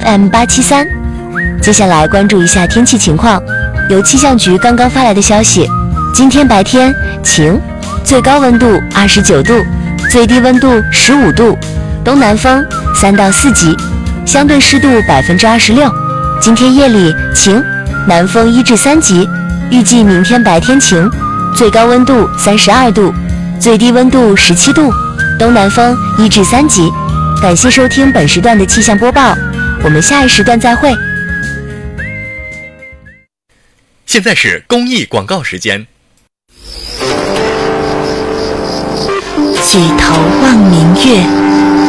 FM873。接下来关注一下天气情况，由气象局刚刚发来的消息，今天白天晴，最高温度29度，最低温度15度，东南风3到4级，相对湿度26%。今天夜里晴，南风1至3级，预计明天白天晴，最高温度32度，最低温度17度，东南风1至3级。感谢收听本时段的气象播报，我们下一时段再会。 现在是公益广告时间。 举头望明月，